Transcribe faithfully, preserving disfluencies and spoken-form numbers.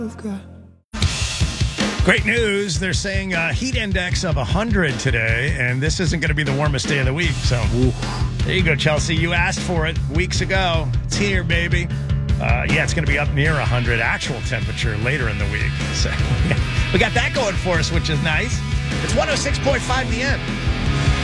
Great news. They're saying a heat index of one hundred today, and this isn't going to be the warmest day of the week. So there you go, Chelsea. You asked for it weeks ago. It's here, baby. Uh, yeah, it's going to be up near one hundred actual temperature later in the week. So we got that going for us, which is nice. It's one oh six point five The End.